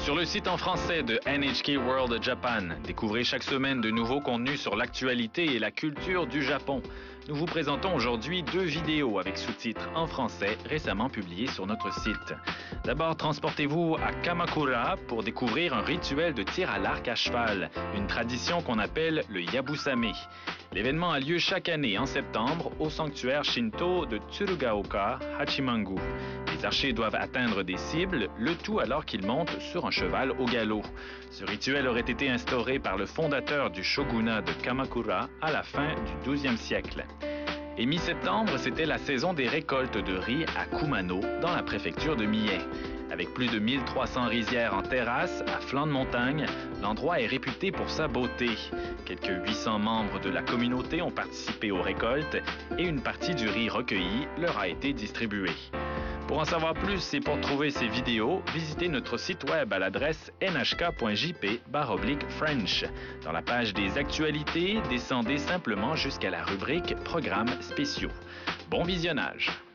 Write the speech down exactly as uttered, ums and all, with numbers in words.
Sur le site en français de N H K World Japan, découvrez chaque semaine de nouveaux contenus sur l'actualité et la culture du Japon. Nous vous présentons aujourd'hui deux vidéos avec sous-titres en français récemment publiées sur notre site. D'abord, transportez-vous à Kamakura pour découvrir un rituel de tir à l'arc à cheval, une tradition qu'on appelle le Yabusame. L'événement a lieu chaque année en septembre au sanctuaire Shinto de Tsurugaoka, Hachimangu. Les archers doivent atteindre des cibles, le tout alors qu'ils montent sur un cheval au galop. Ce rituel aurait été instauré par le fondateur du shogunat de Kamakura à la fin du douzième siècle. Et mi-septembre, c'était la saison des récoltes de riz à Kumano, dans la préfecture de Mie. Avec plus de mille trois cents rizières en terrasse, à flanc de montagne, l'endroit est réputé pour sa beauté. Quelques huit cents membres de la communauté ont participé aux récoltes et une partie du riz recueilli leur a été distribuée. Pour en savoir plus et pour trouver ces vidéos, visitez notre site web à l'adresse n h k point j p barre oblique French. Dans la page des actualités, descendez simplement jusqu'à la rubrique Programmes spéciaux. Bon visionnage!